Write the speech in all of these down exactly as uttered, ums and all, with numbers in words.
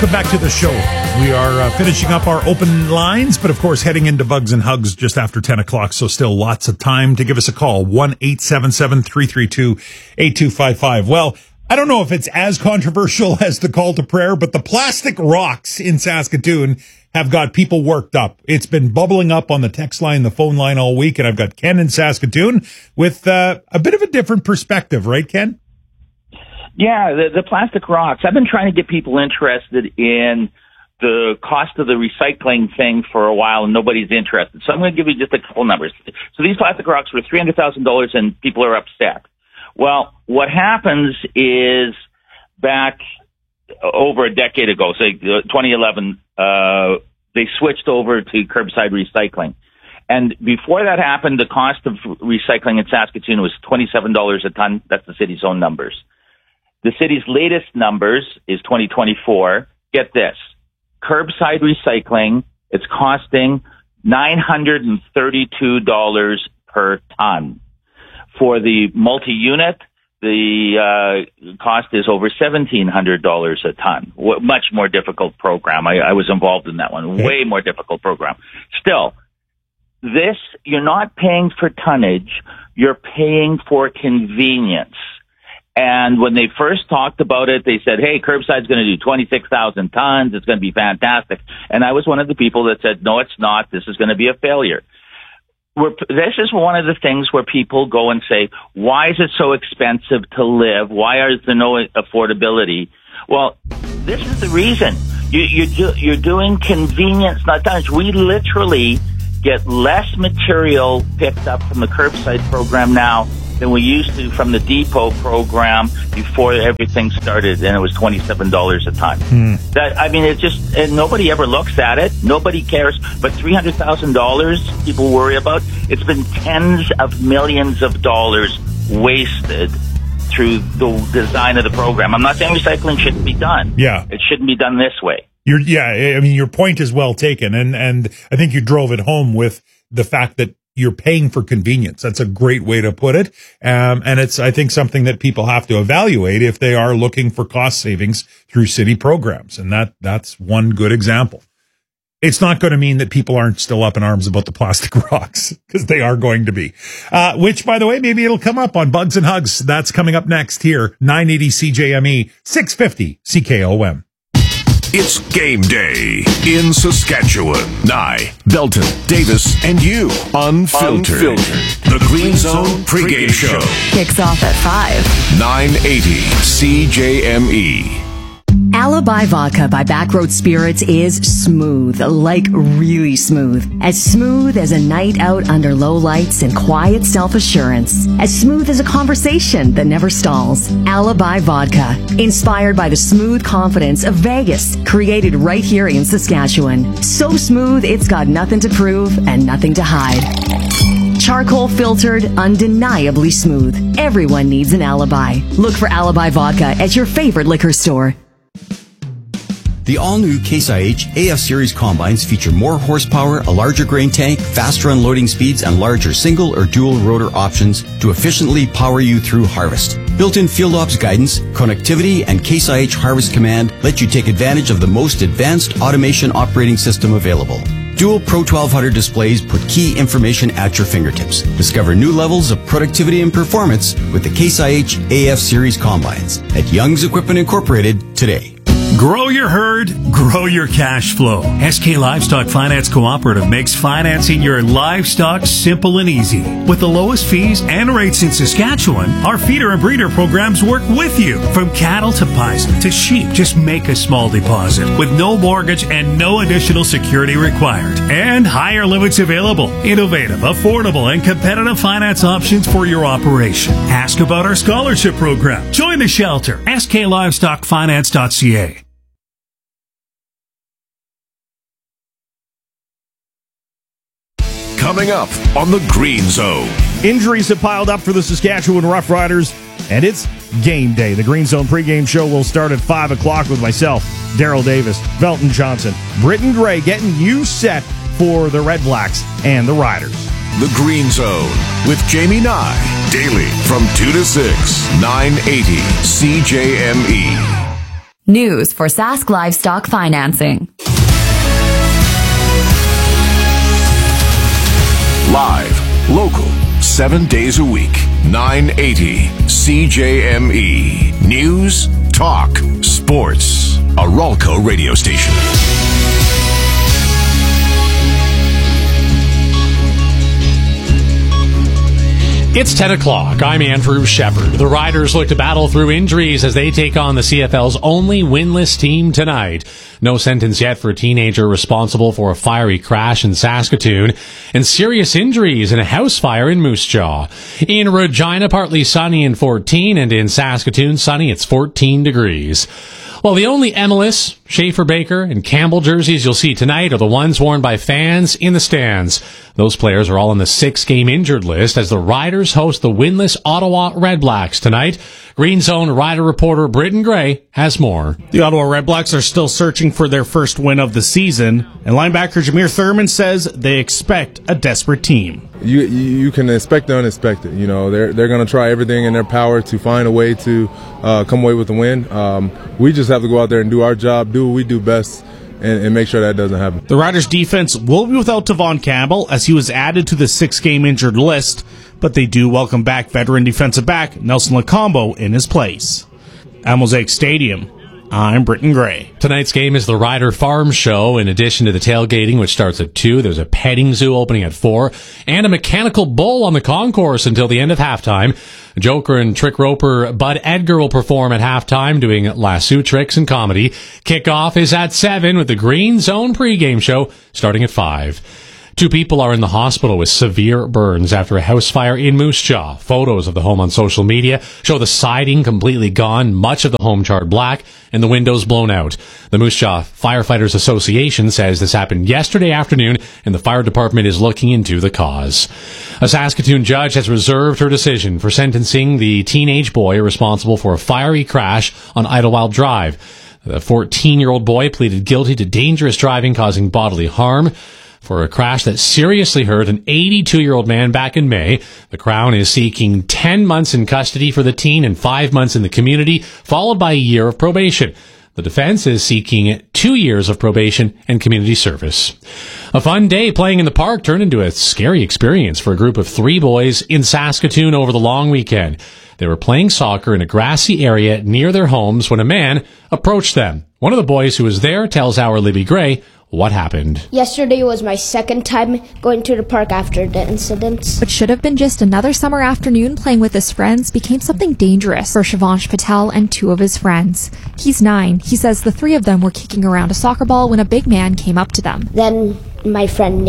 Welcome back to the show. We are uh, finishing up our open lines, but of course heading into Bugs and Hugs just after ten o'clock, so still lots of time to give us a call. one eight seven seven, three three two, eight two five five. Well, I don't know if it's as controversial as the call to prayer, but the plastic rocks in Saskatoon have got people worked up. It's been bubbling up on the text line, the phone line all week, and I've got Ken in Saskatoon with uh, a bit of a different perspective, right, Ken? Yeah, the, the plastic rocks. I've been trying to get people interested in the cost of the recycling thing for a while, and nobody's interested. So I'm going to give you just a couple numbers. So these plastic rocks were three hundred thousand dollars, and people are upset. Well, what happens is back over a decade ago, say twenty eleven, uh, they switched over to curbside recycling. And before that happened, the cost of recycling in Saskatoon was twenty-seven dollars a ton. That's the city's own numbers. The city's latest numbers is twenty twenty-four. Get this. Curbside recycling, it's costing nine hundred thirty-two dollars per ton. For the multi-unit, the uh, cost is over seventeen hundred dollars a ton. W- much more difficult program. I, I was involved in that one. Way more difficult program. Still, this, you're not paying for tonnage, you're paying for convenience. And when they first talked about it, they said, hey, curbside's going to do twenty-six thousand tons. It's going to be fantastic. And I was one of the people that said, no, it's not. This is going to be a failure. We're, this is one of the things where people go and say, why is it so expensive to live? Why is there no affordability? Well, this is the reason. You, you do, you're doing convenience, not tonnage. We literally get less material picked up from the curbside program now than we used to from the depot program before everything started, and it was twenty-seven dollars a ton. Hmm. That, I mean, it just, and nobody ever looks at it. Nobody cares. But three hundred thousand dollars people worry about. It's been tens of millions of dollars wasted through the design of the program. I'm not saying recycling shouldn't be done. Yeah. It shouldn't be done this way. You're, yeah, I mean, your point is well taken, and, and I think you drove it home with the fact that you're paying for convenience. That's a great way to put it. Um, and it's, I think, something that people have to evaluate if they are looking for cost savings through city programs. And that, that's one good example. It's not going to mean that people aren't still up in arms about the plastic rocks, because they are going to be. Uh, which, by the way, maybe it'll come up on Bugs and Hugs. That's coming up next here. nine eighty C J M E, six fifty C K O M. It's game day in Saskatchewan. Nye, Belton, Davis, and you. Unfiltered. Unfiltered. The Green Zone pregame show. Kicks off at five. nine eighty C J M E. Alibi Vodka by Backroad Spirits is smooth, like really smooth. As smooth as a night out under low lights and quiet self-assurance. As smooth as a conversation that never stalls. Alibi Vodka, inspired by the smooth confidence of Vegas, created right here in Saskatchewan. So smooth, it's got nothing to prove and nothing to hide. Charcoal filtered, undeniably smooth. Everyone needs an alibi. Look for Alibi Vodka at your favorite liquor store. The all-new Case I H A F Series combines feature more horsepower, a larger grain tank, faster unloading speeds, and larger single or dual rotor options to efficiently power you through harvest. Built-in field ops guidance, connectivity, and Case I H Harvest Command let you take advantage of the most advanced automation operating system available. Dual Pro twelve hundred displays put key information at your fingertips. Discover new levels of productivity and performance with the Case I H A F Series combines at Young's Equipment Incorporated today. Grow your herd, grow your cash flow. S K Livestock Finance Cooperative makes financing your livestock simple and easy. With the lowest fees and rates in Saskatchewan, our feeder and breeder programs work with you. From cattle to bison to sheep, just make a small deposit with no mortgage and no additional security required. And higher limits available. Innovative, affordable, and competitive finance options for your operation. Ask about our scholarship program. Join the shelter. S K livestock finance dot c a. Coming up on the Green Zone. Injuries have piled up for the Saskatchewan Roughriders, and it's game day. The Green Zone pregame show will start at five o'clock with myself, Daryl Davis, Velton Johnson, Britton Gray, getting you set for the Red Blacks and the Riders. The Green Zone with Jamie Nye. Daily from two to six, nine eighty C J M E. News for Sask Livestock Financing. Live, local, seven days a week, nine eighty C J M E. News, talk, sports. A Ralco radio station. It's ten o'clock. I'm Andrew Shepard. The Riders look to battle through injuries as they take on the C F L's only winless team tonight. No sentence yet for a teenager responsible for a fiery crash in Saskatoon, and serious injuries in a house fire in Moose Jaw. In Regina, partly sunny and fourteen, and in Saskatoon, sunny, it's fourteen degrees. Well, the only M L S, Schaefer Baker, and Campbell jerseys you'll see tonight are the ones worn by fans in the stands. Those players are all on the six-game injured list as the Riders host the winless Ottawa Redblacks tonight. Green Zone Rider reporter Britton Gray has more. The Ottawa Redblacks are still searching for their first win of the season, and linebacker Jameer Thurman says they expect a desperate team. You you can expect the unexpected. You know, they're they're going to try everything in their power to find a way to uh, come away with the win. Um, we just have to go out there and do our job, do what we do best, and, and make sure that doesn't happen. The Riders' defense will be without Tavon Campbell as he was added to the six-game injured list, but they do welcome back veteran defensive back Nelson Lacombo in his place. At Mosaic Stadium, I'm Britton Gray. Tonight's game is the Rider Farm Show. In addition to the tailgating, which starts at two, there's a petting zoo opening at four, and a mechanical bull on the concourse until the end of halftime. Joker and trick roper Bud Edgar will perform at halftime, doing lasso tricks and comedy. Kickoff is at seven with the Green Zone pregame show starting at five. Two people are in the hospital with severe burns after a house fire in Moose Jaw. Photos of the home on social media show the siding completely gone, much of the home charred black, and the windows blown out. The Moose Jaw Firefighters Association says this happened yesterday afternoon, and the fire department is looking into the cause. A Saskatoon judge has reserved her decision for sentencing the teenage boy responsible for a fiery crash on Idlewild Drive. The fourteen-year-old boy pleaded guilty to dangerous driving causing bodily harm for a crash that seriously hurt an eighty-two-year-old man back in May. The Crown is seeking ten months in custody for the teen and five months in the community, followed by a year of probation. The defense is seeking two years of probation and community service. A fun day playing in the park turned into a scary experience for a group of three boys in Saskatoon over the long weekend. They were playing soccer in a grassy area near their homes when a man approached them. One of the boys who was there tells our Libby Gray what happened. Yesterday was my second time going to the park after the incidents. What should have been just another summer afternoon playing with his friends became something dangerous for Shivansh Patel and two of his friends. He's nine. He says the three of them were kicking around a soccer ball when a big man came up to them. Then my friend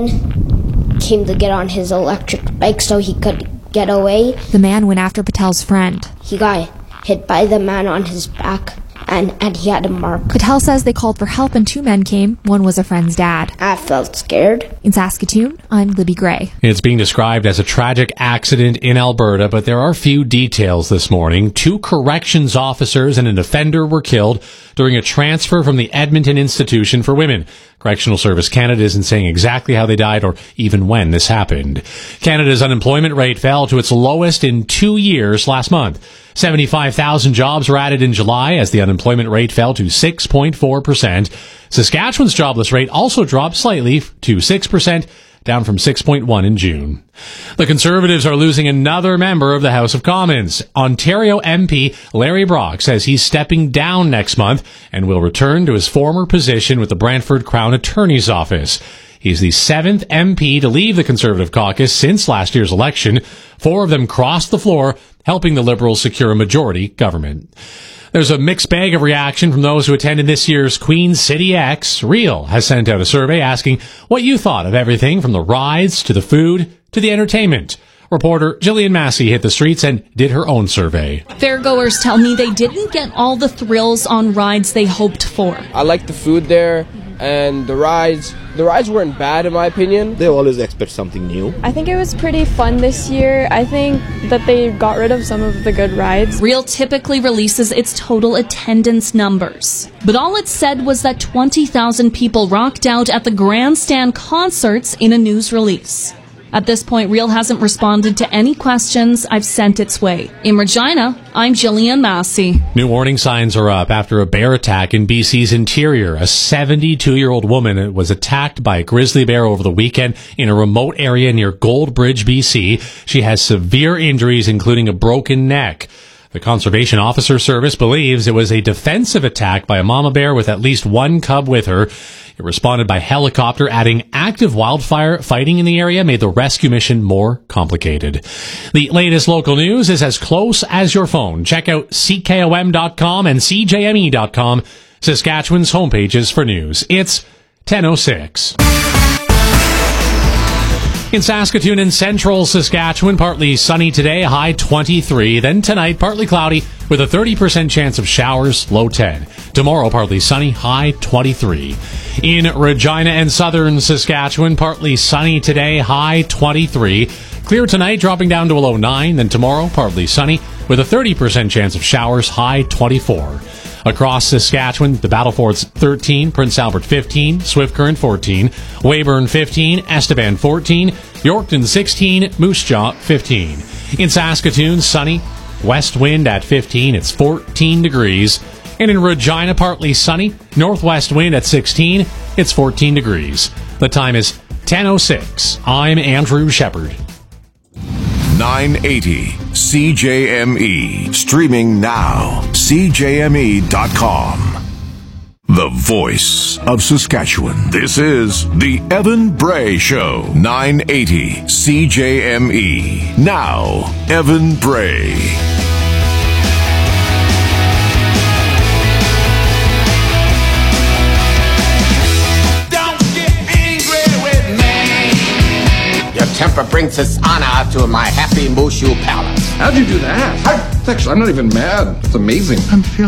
Nathan came to get on his electric bike so he could get away. The man went after Patel's friend. He got hit by the man on his back. And, and he had a mark. Patel says they called for help and two men came. One was a friend's dad. I felt scared. In Saskatoon, I'm Libby Gray. It's being described as a tragic accident in Alberta, but there are few details this morning. Two corrections officers and an offender were killed during a transfer from the Edmonton Institution for Women. Correctional Service Canada isn't saying exactly how they died or even when this happened. Canada's unemployment rate fell to its lowest in two years last month. seventy-five thousand jobs were added in July as the unemployment rate fell to six point four percent. Saskatchewan's jobless rate also dropped slightly to six percent, down from six point one in June. The Conservatives are losing another member of the House of Commons. Ontario M P Larry Brock says he's stepping down next month and will return to his former position with the Brantford Crown Attorney's Office. He's the seventh M P to leave the Conservative caucus since last year's election. Four of them crossed the floor, helping the Liberals secure a majority government. There's a mixed bag of reaction from those who attended this year's Queen City X. Real has sent out a survey asking what you thought of everything from the rides to the food to the entertainment. Reporter Jillian Massey hit the streets and did her own survey. Fairgoers tell me they didn't get all the thrills on rides they hoped for. I liked the food there and the rides. The rides weren't bad in my opinion. They always expect something new. I think it was pretty fun this year. I think that they got rid of some of the good rides. Real typically releases its total attendance numbers. But all it said was that twenty thousand people rocked out at the Grandstand concerts in a news release. At this point, Real hasn't responded to any questions I've sent its way. In Regina, I'm Jillian Massey. New warning signs are up after a bear attack in B C's interior. A seventy-two-year-old woman was attacked by a grizzly bear over the weekend in a remote area near Goldbridge, B C. She has severe injuries, including a broken neck. The Conservation Officer Service believes it was a defensive attack by a mama bear with at least one cub with her. It responded by helicopter, adding active wildfire fighting in the area made the rescue mission more complicated. The latest local news is as close as your phone. Check out C K O M dot com and C J M E dot com, Saskatchewan's homepages for news. It's ten oh six. In Saskatoon and central Saskatchewan, partly sunny today, high twenty-three. Then tonight, partly cloudy with a thirty percent chance of showers, low ten. Tomorrow, partly sunny, high twenty-three. In Regina and southern Saskatchewan, partly sunny today, high twenty-three. Clear tonight, dropping down to a low nine. Then tomorrow, partly sunny with a thirty percent chance of showers, high twenty-four. Across Saskatchewan, the Battlefords thirteen, Prince Albert fifteen, Swift Current fourteen, Weyburn fifteen, Estevan fourteen, Yorkton sixteen, Moose Jaw fifteen. In Saskatoon, sunny, west wind at fifteen, it's fourteen degrees. And in Regina, partly sunny, northwest wind at sixteen, it's fourteen degrees. The time is ten oh six. I'm Andrew Shepard. nine eighty C J M E. Streaming now. C J M E dot com. The voice of Saskatchewan. This is the Evan Bray Show. nine eighty C J M E. Now, Evan Bray. Temper brings dishonor to my happy Mushu palace. How'd you do that? I, actually, I'm not even mad. It's amazing. I'm feeling